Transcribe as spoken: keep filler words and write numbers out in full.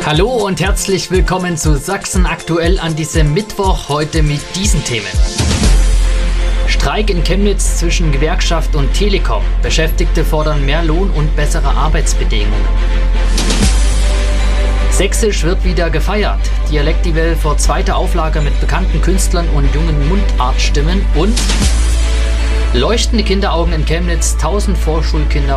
Hallo und herzlich willkommen zu Sachsen aktuell an diesem Mittwoch, heute mit diesen Themen. Streik in Chemnitz zwischen Gewerkschaft und Telekom. Beschäftigte fordern mehr Lohn und bessere Arbeitsbedingungen. Sächsisch wird wieder gefeiert. Dialektivell vor zweiter Auflage mit bekannten Künstlern und jungen Mundartstimmen und leuchtende Kinderaugen in Chemnitz. Tausend Vorschulkinder